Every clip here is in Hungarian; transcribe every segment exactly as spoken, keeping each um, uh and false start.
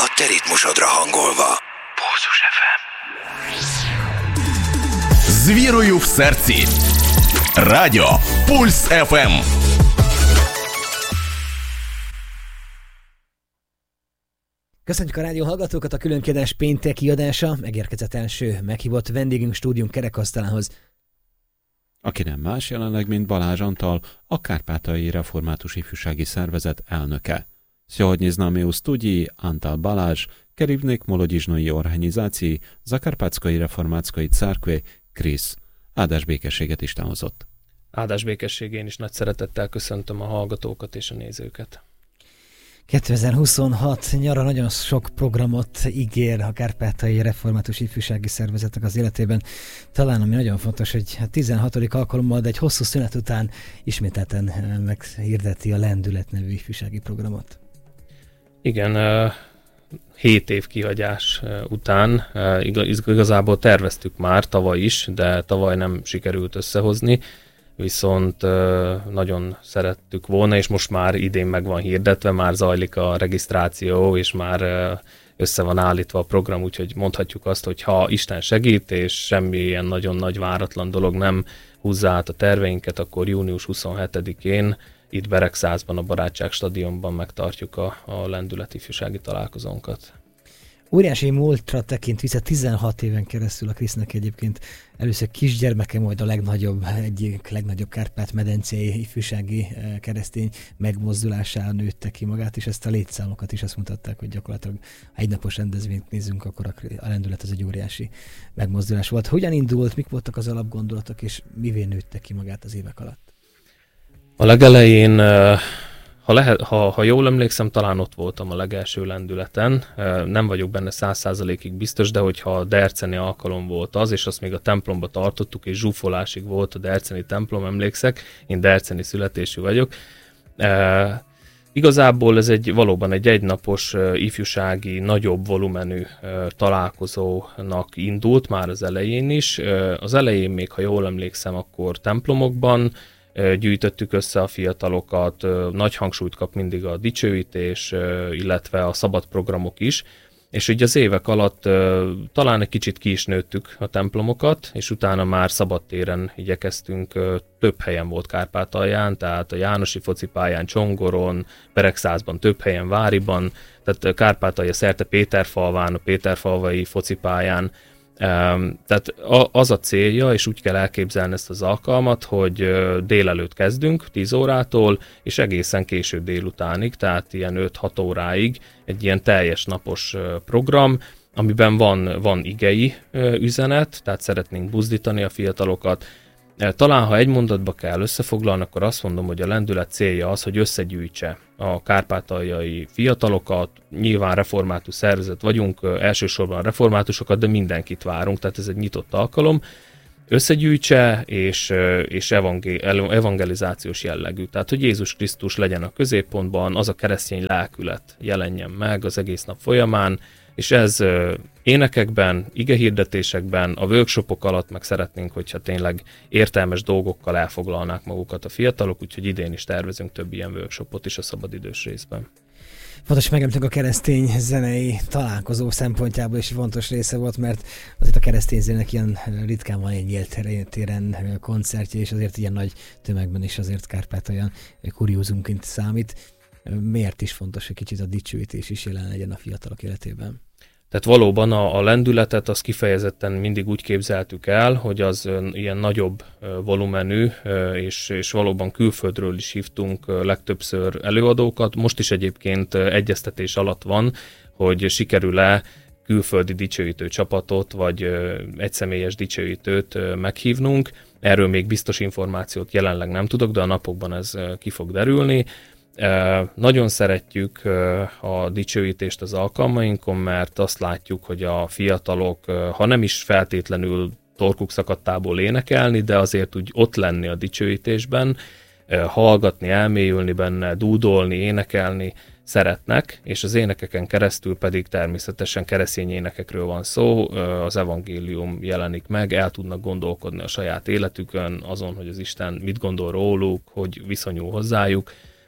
a te ritmusodra hangolva. Pulzus ef em. Звірую в серці. Радіо Пульс еф ем. Köszönjük a rádió hallgatókat, a különkiadás pénteki adása. Megérkezett első meghívott vendégünk stúdium kerekasztalához. Aki nem más jelenleg, mint Balázs Antal, a Kárpátaljai Református Ifjúsági Szervezet elnöke. Сьогодні з нами у студії Антал Балázs, керівник молодіжної організації Закарпатської реформатської церкви КРІСZ. Áldás békességet Isten hozott. Áldás békesség, én is nagy szeretettel köszöntöm a hallgatókat és a nézőket. kétezer-huszonhat nyara nagyon sok programot ígér a Kárpátaljai Református Ifjúsági Szervezetnek az életében. Talán ami nagyon fontos, hogy a tizenhatodik alkalommal, de egy hosszú szünet után ismételten meghirdeti a Lendület nevű ifjúsági programot. Igen, hét év kihagyás után igazából terveztük már tavaly is, de tavaly nem sikerült összehozni, viszont nagyon szerettük volna, és most már idén meg van hirdetve, már zajlik a regisztráció, és már össze van állítva a program, úgyhogy mondhatjuk azt, hogy ha Isten segít, és semmilyen nagyon nagy váratlan dolog nem húzza át a terveinket, akkor június huszonhetedikén itt Beregszázban, a Barátság stadionban megtartjuk a, a Lendület ifjúsági találkozónkat. Óriási múltra tekint vissza, tizenhat éven keresztül a KRISZ-nek egyébként először kisgyermeke, majd a legnagyobb, egyik legnagyobb Kárpát-medencei ifjúsági keresztény megmozdulásán nőtte ki magát, és ezt a létszámokat is azt mutatták, hogy gyakorlatilag ha egynapos rendezvényt nézzünk, akkor a Lendület az egy óriási megmozdulás volt. Hogyan indult, mik voltak az alapgondolatok, és mivé nőtte ki magát az évek alatt? A legelején, ha, lehet, ha, ha jól emlékszem, talán ott voltam a legelső lendületen. Nem vagyok benne száz százalékig biztos, de hogyha a derceni alkalom volt az, és azt még a templomba tartottuk, és zsúfolásig volt a derceni templom, emlékszek, én derceni születésű vagyok. E, igazából ez egy valóban egy egynapos ifjúsági, nagyobb volumenű találkozónak indult már az elején is. Az elején még, ha jól emlékszem, akkor templomokban gyűjtöttük össze a fiatalokat, nagy hangsúlyt kap mindig a dicsőítés, illetve a szabad programok is, és így az évek alatt talán egy kicsit ki is nőttük a templomokat, és utána már szabadtéren igyekeztünk, több helyen volt Kárpátalján, tehát a Jánosi focipályán, Csongoron, Beregszázban, több helyen, Váriban, tehát Kárpátalja szerte Péterfalván, a Péterfalvai focipályán. Um, tehát a, az a célja, és úgy kell elképzelni ezt az alkalmat, hogy uh, délelőtt kezdünk, tíz órától, és egészen késő délutánig, tehát ilyen öt-hat óráig egy ilyen teljes napos uh, program, amiben van, van igei uh, üzenet, tehát szeretnénk buzdítani a fiatalokat. Uh, talán, ha egy mondatba kell összefoglalni, akkor azt mondom, hogy a Lendület célja az, hogy összegyűjtse a kárpátaljai fiatalokat, nyilván református szervezet vagyunk, elsősorban a reformátusokat, de mindenkit várunk, tehát ez egy nyitott alkalom, összegyűjtse és, és evangelizációs jellegű. Tehát, hogy Jézus Krisztus legyen a középpontban, az a keresztény lelkület jelenjen meg az egész nap folyamán, és ez énekekben, igehirdetésekben, a workshopok alatt meg szeretnénk, hogyha tényleg értelmes dolgokkal elfoglalnák magukat a fiatalok, úgyhogy idén is tervezünk több ilyen workshopot is a szabadidős részben. Fontos megemlítünk a keresztény zenei találkozó szempontjából is fontos része volt, mert azért a keresztény zenének ilyen ritkán van egy nyílt téren koncertje, és azért ilyen nagy tömegben is azért Kárpátalján kuriózumként számít. Miért is fontos, hogy kicsit a dicsőítés is jelen legyen a fiatalok életében? Tehát valóban a, a lendületet az kifejezetten mindig úgy képzeltük el, hogy az ilyen nagyobb volumenű, és, és valóban külföldről is hívtunk legtöbbször előadókat. Most is egyébként egyeztetés alatt van, hogy sikerül-e külföldi dicsőítő csapatot, vagy egyszemélyes dicsőítőt meghívnunk. Erről még biztos információt jelenleg nem tudok, de a napokban ez ki fog derülni. Uh, nagyon szeretjük uh, a dicsőítést az alkalmainkon, mert azt látjuk, hogy a fiatalok, uh, ha nem is feltétlenül torkuk szakadtából énekelni, de azért úgy ott lenni a dicsőítésben, uh, hallgatni, elmélyülni benne, dúdolni, énekelni szeretnek, és az énekeken keresztül pedig természetesen keresztény énekekről van szó, uh, az evangélium jelenik meg, el tudnak gondolkodni a saját életükön, azon, hogy az Isten mit gondol róluk, hogy viszonyul hozzájuk.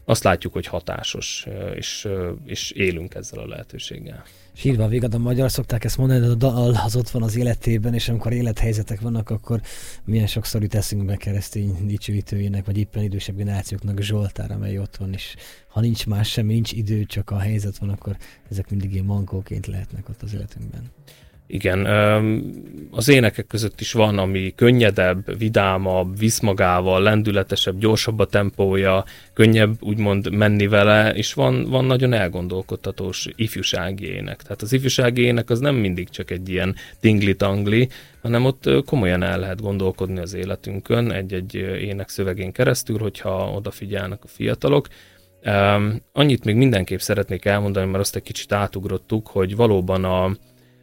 azt látjuk, hogy hatásos, és, és élünk ezzel a lehetőséggel. Sírva a végad, a magyar szokták ezt mondani, de a dal az ott van az életében, és amikor élethelyzetek vannak, akkor milyen sokszor jut eszünkbe keresztény dicsőítőjének, vagy éppen idősebb generációknak Zsoltár, amely ott van, és ha nincs más semmi, nincs idő, csak a helyzet van, akkor ezek mindig ilyen mankóként lehetnek ott az életünkben. Igen, az énekek között is van, ami könnyedebb, vidámabb, visz magával, lendületesebb, gyorsabb a tempója, könnyebb úgymond menni vele, és van, van nagyon elgondolkodtatós ifjúsági ének. Tehát az ifjúsági ének az nem mindig csak egy ilyen tingli-tangli, hanem ott komolyan el lehet gondolkodni az életünkön egy-egy ének szövegén keresztül, hogyha odafigyelnek a fiatalok. Um, annyit még mindenképp szeretnék elmondani, mert azt egy kicsit átugrottuk, hogy valóban a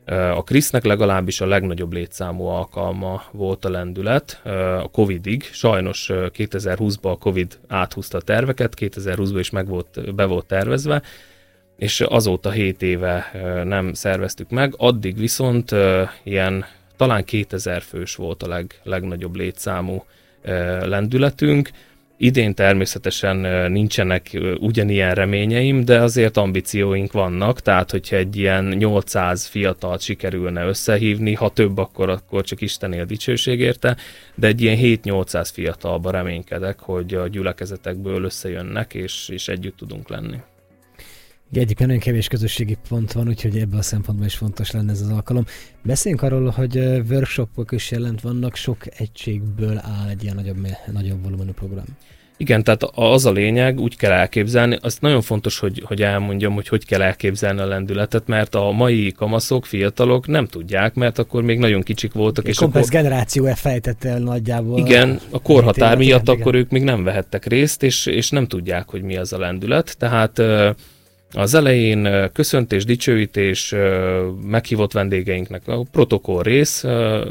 A Krisznek legalábbis a legnagyobb létszámú alkalma volt a lendület a Covidig. Sajnos kétezer-húszban a Covid áthúzta a terveket, kétezer-húszban is meg volt, be volt tervezve, és azóta hét éve nem szerveztük meg. Addig viszont ilyen talán kétezer fős volt a leg, legnagyobb létszámú lendületünk. Idén természetesen nincsenek ugyanilyen reményeim, de azért ambícióink vannak, tehát hogyha egy ilyen nyolcszáz fiatalt sikerülne összehívni, ha több, akkor, akkor csak Istené a dicsőség érte, de egy ilyen hét-nyolcszáz fiatalba reménykedek, hogy a gyülekezetekből összejönnek, és, és együtt tudunk lenni. Egyébként nagyon kevés közösségi pont van, úgyhogy ebből a szempontból is fontos lenne ez az alkalom. Beszéljünk arról, hogy workshopok is jelent vannak, sok egységből áll egy ilyen nagyobb, nagyobb volumenű program. Igen, tehát az a lényeg, úgy kell elképzelni, azt nagyon fontos, hogy, hogy elmondjam, hogy hogy kell elképzelni a lendületet, mert a mai kamaszok, fiatalok nem tudják, mert akkor még nagyon kicsik voltak. Egy és komplex akkor... generáció elfejtette el nagyjából. Igen, a korhatár miatt igen. akkor ők még nem vehettek részt, és, és nem tudják, hogy mi az a lendület. Tehát az elején köszöntés, dicsőítés, meghívott vendégeinknek a protokoll rész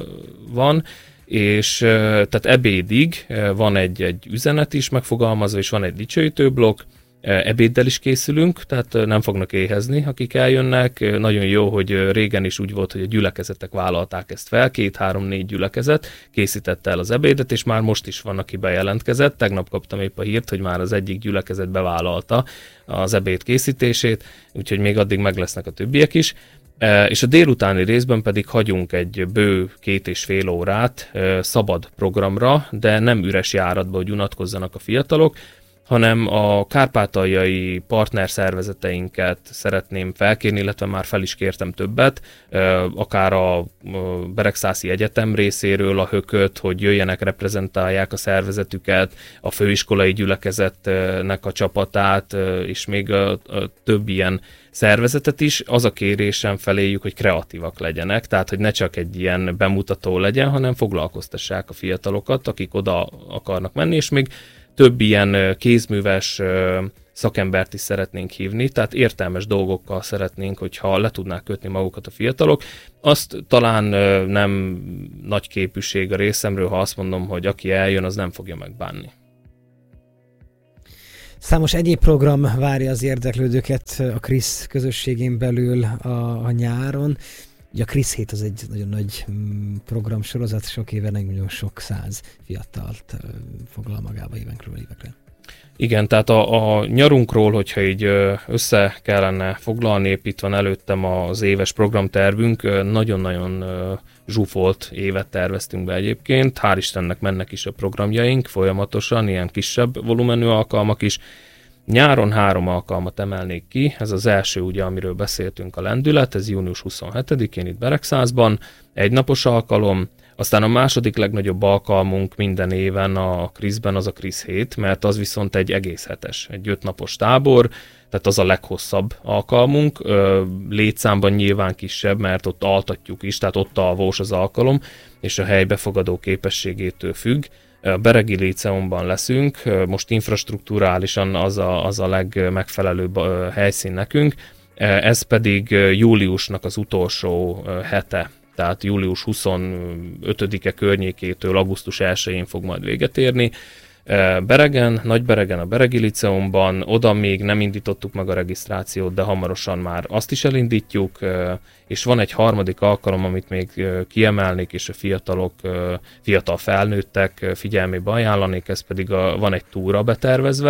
van, és tehát ebédig van egy, egy üzenet is megfogalmazva, és van egy dicsőítő blokk, ebéddel is készülünk, tehát nem fognak éhezni, akik eljönnek. Nagyon jó, hogy régen is úgy volt, hogy a gyülekezetek vállalták ezt fel, két-három-négy gyülekezet készítette el az ebédet, és már most is van, aki bejelentkezett. Tegnap kaptam épp a hírt, hogy már az egyik gyülekezet bevállalta az ebéd készítését, úgyhogy még addig meg lesznek a többiek is. És a délutáni részben pedig hagyunk egy bő két és fél órát szabad programra, de nem üres járatba, hogy unatkozzanak a fiatalok, hanem a kárpátaljai partnerszervezeteinket szeretném felkérni, illetve már fel is kértem többet, akár a Beregszászi Egyetem részéről a Hököt, hogy jöjjenek, reprezentálják a szervezetüket, a főiskolai gyülekezetnek a csapatát, és még a, a több ilyen szervezetet is. Az a kérésem feléjük, hogy kreatívak legyenek, tehát hogy ne csak egy ilyen bemutató legyen, hanem foglalkoztassák a fiatalokat, akik oda akarnak menni, és még több ilyen kézműves szakembert is szeretnénk hívni, tehát értelmes dolgokkal szeretnénk, hogyha le tudnák kötni magukat a fiatalok. Azt talán nem nagy képűség a részemről, ha azt mondom, hogy aki eljön, az nem fogja megbánni. Számos egyéb program várja az érdeklődőket a Krisz közösségén belül a, a nyáron. Ugye a Krisz hét az egy nagyon nagy programsorozat, sok éve nagyon sok száz fiatalt foglal magába évenkről évekre. Igen, tehát a, a nyarunkról, hogyha így össze kellene foglalni, épp itt van előttem az éves programtervünk, nagyon-nagyon zsúfolt évet terveztünk be egyébként. Hál' Istennek mennek is a programjaink folyamatosan, ilyen kisebb volumenű alkalmak is. Nyáron három alkalmat emelnék ki, ez az első ugye, amiről beszéltünk, a lendület, ez június huszonhetedikén itt Beregszászban, egy napos alkalom, aztán a második legnagyobb alkalmunk minden éven a Kriszben az a Krisz hét, mert az viszont egy egész hetes, egy ötnapos tábor, tehát az a leghosszabb alkalmunk, létszámban nyilván kisebb, mert ott altatjuk is, tehát ott alvós az alkalom, és a hely befogadó képességétől függ. A Beregi Líceumban leszünk, most infrastrukturálisan az a, az a legmegfelelőbb helyszín nekünk, ez pedig júliusnak az utolsó hete, tehát július huszonötödike környékétől augusztus elsején fog majd véget érni. Beregen, Nagyberegen a Beregi Líceumban, oda még nem indítottuk meg a regisztrációt, de hamarosan már azt is elindítjuk, és van egy harmadik alkalom, amit még kiemelnék, és a fiatalok, fiatal felnőttek figyelmébe ajánlanék, ez pedig a, van egy túra betervezve,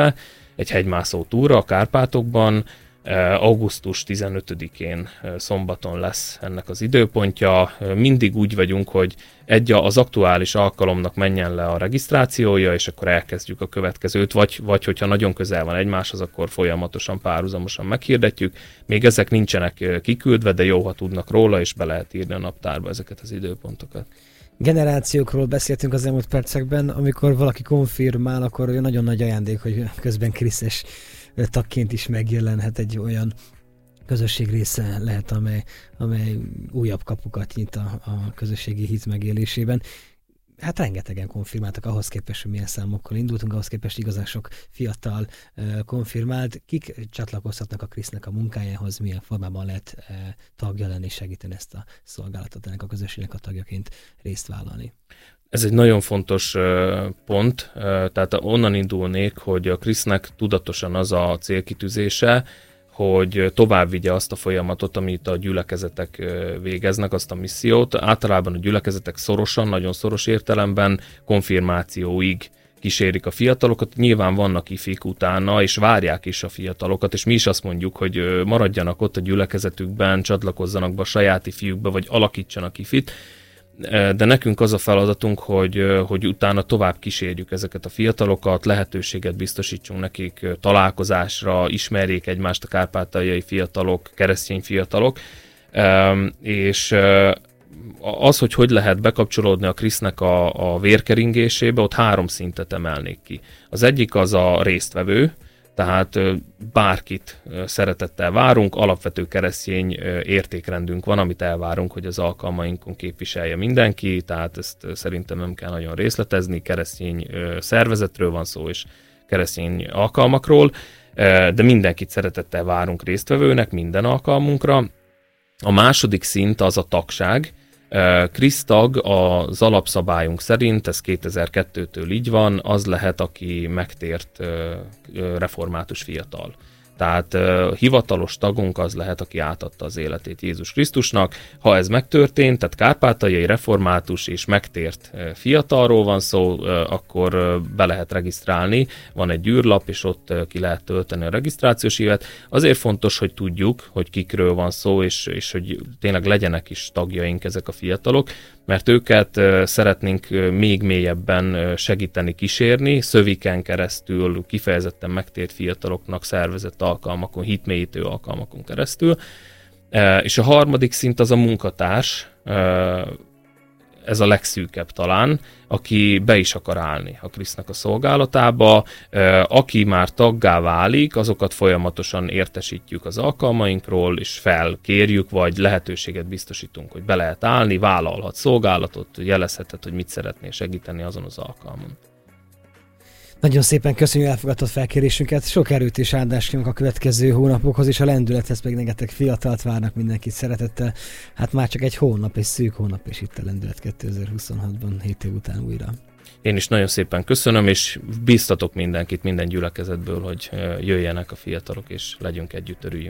egy hegymászó túra a Kárpátokban. augusztus tizenötödikén szombaton lesz ennek az időpontja. Mindig úgy vagyunk, hogy egy az aktuális alkalomnak menjen le a regisztrációja, és akkor elkezdjük a következőt, vagy, vagy hogyha nagyon közel van egymáshoz, akkor folyamatosan, párhuzamosan meghirdetjük. Még ezek nincsenek kiküldve, de jó, ha tudnak róla, és be lehet írni a naptárba ezeket az időpontokat. Generációkról beszéltünk az elmúlt percekben, amikor valaki konfirmál, akkor nagyon nagy ajándék, hogy közben Kriszes tagként is megjelenhet, egy olyan közösség része lehet, amely, amely újabb kapukat nyit a, a közösségi hit megélésében. Hát rengetegen konfirmáltak ahhoz képest, hogy milyen számokkal indultunk, ahhoz képest igazán sok fiatal uh, konfirmált. Kik csatlakozhatnak a Krisznek a munkájához, milyen formában lehet uh, tagja lenni, segíteni ezt a szolgálatot, ennek a közösségnek a tagjaként részt vállalni? Ez egy nagyon fontos pont, tehát onnan indulnék, hogy a Krisznek tudatosan az a célkitűzése, hogy tovább vigye azt a folyamatot, amit a gyülekezetek végeznek, azt a missziót. Általában a gyülekezetek szorosan, nagyon szoros értelemben konfirmációig kísérik a fiatalokat. Nyilván vannak ifik utána, és várják is a fiatalokat, és mi is azt mondjuk, hogy maradjanak ott a gyülekezetükben, csatlakozzanak be a saját ifjükbe, vagy alakítsanak ifit. De nekünk az a feladatunk, hogy, hogy utána tovább kísérjük ezeket a fiatalokat, lehetőséget biztosítsunk nekik találkozásra, ismerjék egymást a kárpátaljai fiatalok, keresztény fiatalok, és az, hogy hogy lehet bekapcsolódni a Krisznek a, a vérkeringésébe, ott három szintet emelnék ki. Az egyik az a résztvevő, tehát bárkit szeretettel várunk, alapvető keresztény értékrendünk van, amit elvárunk, hogy az alkalmainkon képviselje mindenki, tehát ezt szerintem nem kell nagyon részletezni, keresztény szervezetről van szó, és keresztény alkalmakról, de mindenkit szeretettel várunk résztvevőnek minden alkalmunkra. A második szint az a tagság. Krisztag az alapszabályunk szerint, ez kétezer-kettőtől így van, az lehet, aki megtért református fiatal. Tehát uh, hivatalos tagunk az lehet, aki átadta az életét Jézus Krisztusnak. Ha ez megtörtént, tehát kárpátaljai református és megtért uh, fiatalról van szó, uh, akkor uh, be lehet regisztrálni. Van egy űrlap, és ott uh, ki lehet tölteni a regisztrációs évet. Azért fontos, hogy tudjuk, hogy kikről van szó, és, és hogy tényleg legyenek is tagjaink ezek a fiatalok, mert őket uh, szeretnénk uh, még mélyebben uh, segíteni, kísérni, szöviken keresztül, kifejezetten megtért fiataloknak szervezett alkalmakon, hitmélyítő alkalmakon keresztül. Uh, és a harmadik szint az a munkatárs, uh, ez a legszűkebb talán, aki be is akar állni a Krisznek a szolgálatába, uh, aki már taggá válik, azokat folyamatosan értesítjük az alkalmainkról, és felkérjük, vagy lehetőséget biztosítunk, hogy be lehet állni, vállalhat szolgálatot, jelezheted, hogy mit szeretnél segíteni azon az alkalmon. Nagyon szépen köszönjük, hogy elfogadtad felkérésünket. Sok erőt és áldást kívánok a következő hónapokhoz, és a lendülethez pedig rengeteg fiatalt várnak, mindenkit szeretettel. Hát már csak egy hónap, egy szűk hónap, és itt a lendület kétezer-huszonhatban, hét év után újra. Én is nagyon szépen köszönöm, és bíztatok mindenkit, minden gyülekezetből, hogy jöjjenek a fiatalok, és legyünk együtt, örüljünk.